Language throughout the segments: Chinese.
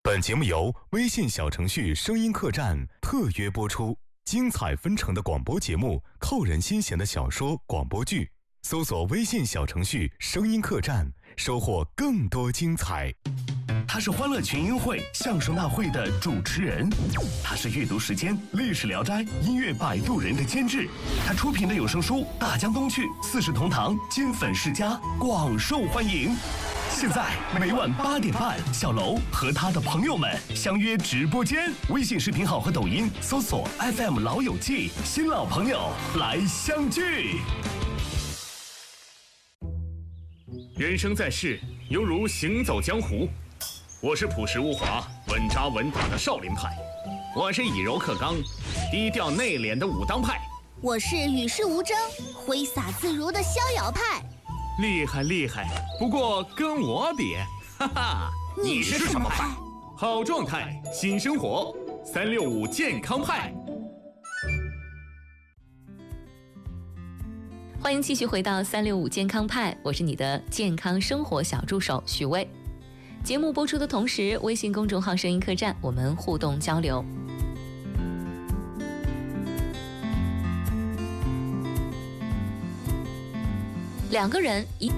本节目由微信小程序声音客栈特约播出，精彩纷呈的广播节目，扣人心弦的小说广播剧，搜索微信小程序声音客栈，收获更多精彩。 他是欢乐群英会相声大会的主持人，他是阅读时间历史聊斋音乐摆渡人的监制，他出品的有声书《大江东去》四世同堂金粉世家广受欢迎。现在每晚8点半，小楼和他的朋友们相约直播间，微信视频号和抖音搜索 FM 老友记，新老朋友来相聚。 人生在世，犹如行走江湖。我是朴实无华、稳扎稳打的少林派，我是以柔克刚、低调内敛的武当派， 我是与世无争、挥洒自如的逍遥派。 厉害厉害，不过跟我比，哈哈， 你是什么派？ 好状态，新生活，365健康派。 欢迎继续回到365健康派，我是你的健康生活小助手许巍。节目播出的同时，微信公众号声音客栈我们互动交流。两个人一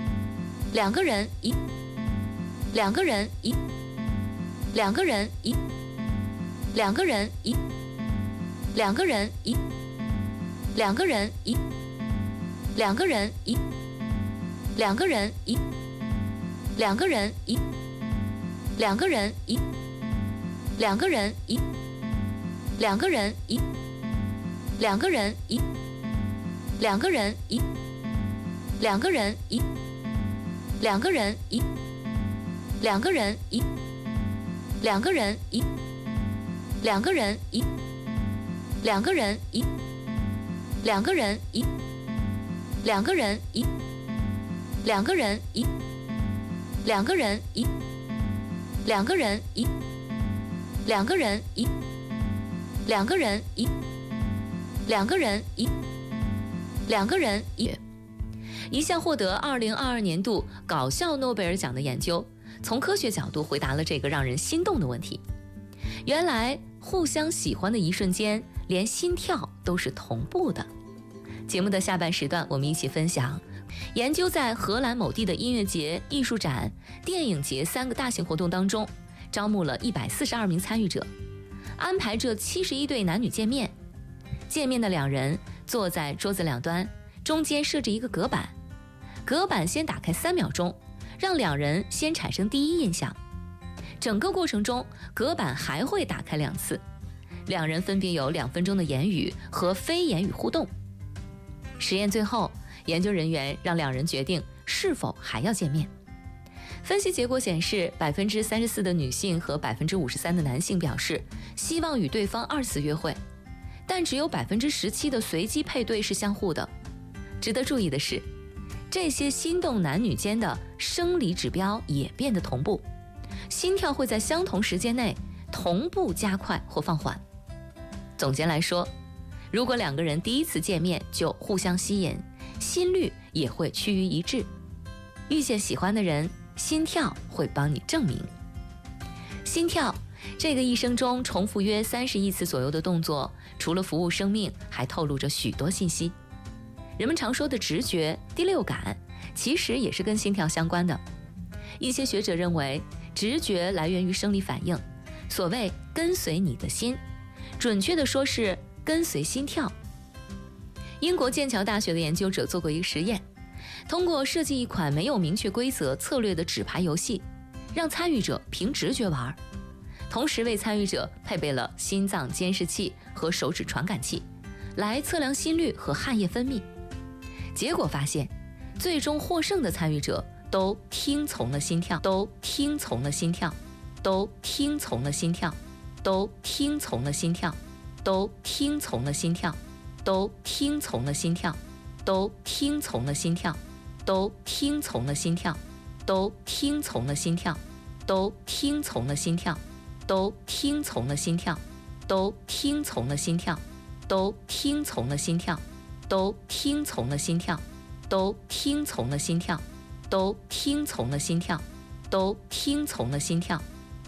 一项获得2022年度搞笑诺贝尔奖的研究，从科学角度回答了这个让人心动的问题。原来互相喜欢的一瞬间，连心跳都是同步的。节目的下半时段，我们一起分享研究在荷兰某地的音乐节、艺术展、电影节3个大型活动当中，招募了142名参与者，安排着71对男女见面。见面的两人坐在桌子两端，中间设置一个隔板，隔板先打开3秒钟，让两人先产生第一印象。整个过程中，隔板还会打开2次，两人分别有2分钟的言语和非言语互动。实验最后，研究人员让两人决定是否还要见面。分析结果显示，34%的女性和53%的男性表示希望与对方2次约会，但只有17%的随机配对是相互的。值得注意的是，这些心动男女间的生理指标也变得同步，心跳会在相同时间内同步加快或放缓。总结来说，如果两个人第一次见面就互相吸引，心率也会趋于一致。遇见喜欢的人，心跳会帮你证明。心跳这个一生中重复约30亿次左右的动作，除了服务生命，还透露着许多信息。人们常说的直觉、第六感，其实也是跟心跳相关的。一些学者认为，直觉来源于生理反应，所谓跟随你的心，准确的说是跟随心跳。英国剑桥大学的研究者做过一个实验，通过设计一款没有明确规则策略的纸牌游戏，让参与者凭直觉玩，同时为参与者配备了心脏监视器和手指传感器，来测量心率和汗液分泌。结果发现，最终获胜的参与者都听从了心跳，都听从了心跳，都听从了心跳，都听从了心跳，都听从了心跳，都听从了心跳，都听从了心跳，都听从了心跳，都听从了心跳，都听从了心跳，都听从了心跳，都听从了心跳，都听从了心跳，都听从了心跳，都听从了心跳，都听从了心跳，都听从了心跳，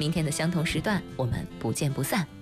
明天的相同时段我们不见不散。